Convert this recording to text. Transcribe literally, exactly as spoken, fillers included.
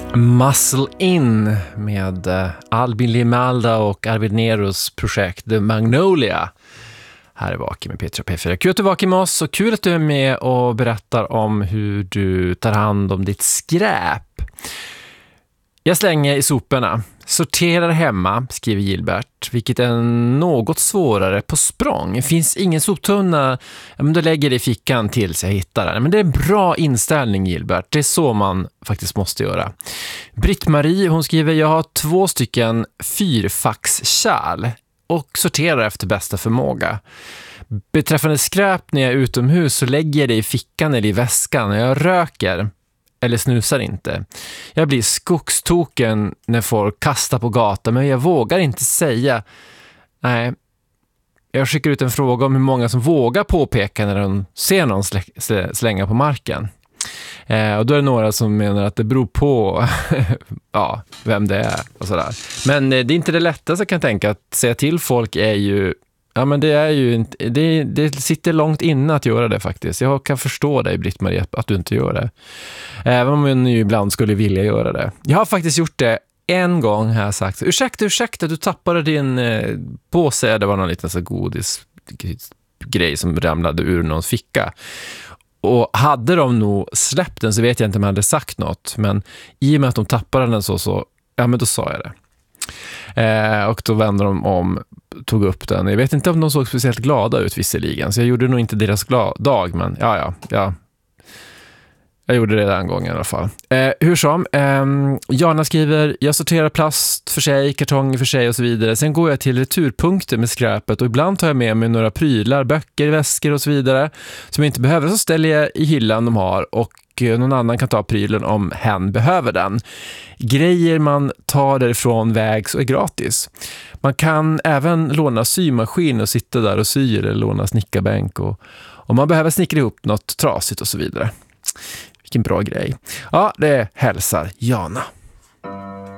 Muscle In med Albin Limalda och Arvid Neros projekt The Magnolia. Här är Vaken med Petra P fyra. Kul att du är vaken med oss och kul att du är med och berättar om hur du tar hand om ditt skräp. Jag slänger i soporna. Sorterar hemma, skriver Gilbert, vilket är något svårare på språng. Det finns ingen soptunna, ja, men då lägger det i fickan tills jag hittar den. Men det är en bra inställning, Gilbert. Det är så man faktiskt måste göra. Britt-Marie, hon skriver, jag har två stycken fyrfackskärl och sorterar efter bästa förmåga. Beträffande skräp när jag är utomhus så lägger jag det i fickan eller i väskan när jag röker. Eller snusar inte. Jag blir skogstoken när folk kastar på gatan, men jag vågar inte säga. Nej, jag skickar ut en fråga om hur många som vågar påpeka när de ser någon slä- slänga på marken. Eh, och då är det några som menar att det beror på ja, vem det är och sådär. Men eh, det är inte det lättaste, kan jag tänka. Att säga till folk är ju... Ja, men det är ju inte, det, det sitter långt inne att göra det faktiskt. Jag kan förstå dig, Britt-Marie, att du inte gör det. Även om jag nu ibland skulle vilja göra det. Jag har faktiskt gjort det en gång, här sagt. Ursäkta, ursäkta, du tappade din eh, påse. Det var någon liten så godis grej som ramlade ur någons ficka. Och hade de nog släppt den så vet jag inte om jag hade sagt något. Men i och med att de tappade den så, så ja, men då sa jag det. Eh, och då vände de om, tog upp den. Jag vet inte om de såg speciellt glada ut visserligen, så jag gjorde nog inte deras glad dag, men ja, ja, ja. Jag gjorde det den gången i alla fall. Eh, hur som, eh, Jana skriver, jag sorterar plast för sig, kartonger för sig och så vidare. Sen går jag till returpunkter med skräpet och ibland tar jag med mig några prylar, böcker, väskor och så vidare som jag inte behöver. Så ställer jag i hyllan de har och någon annan kan ta prylen om hen behöver den. Grejer man tar därifrån vägs och är gratis. Man kan även låna symaskin och sitta där och sy eller låna snickarbänk och om man behöver snickra ihop något trasigt och så vidare. Vilken bra grej. Ja, det hälsar Jana.